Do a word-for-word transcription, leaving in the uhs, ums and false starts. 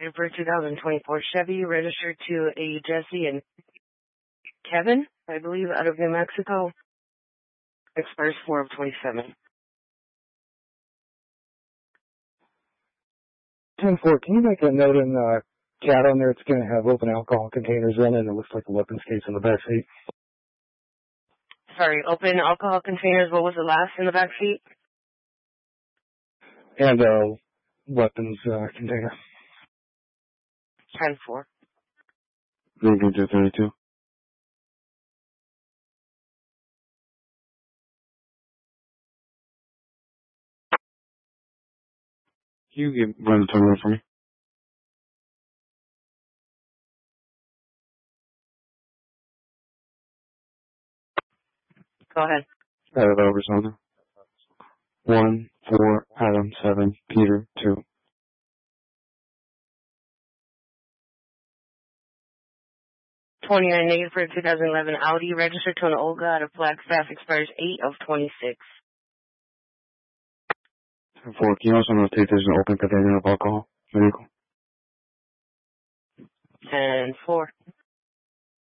For two thousand twenty-four Chevy, registered to a Jesse and Kevin, I believe, out of New Mexico. Expires four of twenty-seven. ten four, can you make a note in uh, chat on there? It's going to have open alcohol containers in it, and it looks like a weapons case in the back seat. Sorry, open alcohol containers. What was the last in the back seat? And a uh, weapons uh, container. ten four. Moving to thirty-two. You get run the terminal for me. Go ahead. Out of Arizona. One, four, Adam, seven, Peter, two. twenty-nine negative for two thousand eleven Audi, registered to an Olga out of Flagstaff, expires eight of twenty-six. ten four, can you also notate there's an open container of alcohol? Vehicle. ten four.